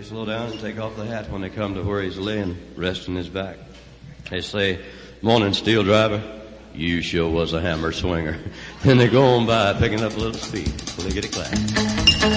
slow down and take off the hat when they come to where he's laying, resting his back. They say, "Morning, steel driver. You sure was a hammer swinger." Then they go on by, picking up a little speed, lickety-clack.